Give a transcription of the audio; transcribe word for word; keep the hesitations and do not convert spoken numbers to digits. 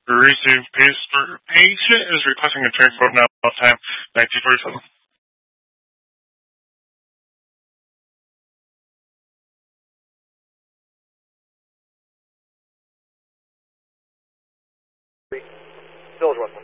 Receive pace for patient is requesting a train code now. Time nineteen forty-seven. Village West.